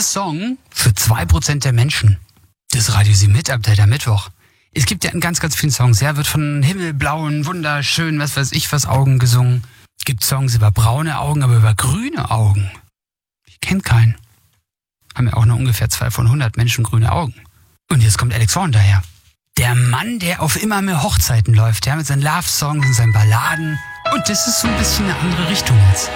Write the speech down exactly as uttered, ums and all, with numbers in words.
der Song für zwei Prozent der Menschen. Das Radio Sie mit Update am Mittwoch. Es gibt ja in ganz, ganz vielen Songs, ja, wird von himmelblauen, wunderschönen, was weiß ich, was Augen gesungen. Es gibt Songs über braune Augen, aber über grüne Augen. Ich kenn keinen. Haben ja auch nur ungefähr zwei von hundert Menschen grüne Augen. Und jetzt kommt Alex Horn daher. Der Mann, der auf immer mehr Hochzeiten läuft, ja, mit seinen Love-Songs und seinen Balladen. Und das ist so ein bisschen eine andere Richtung jetzt.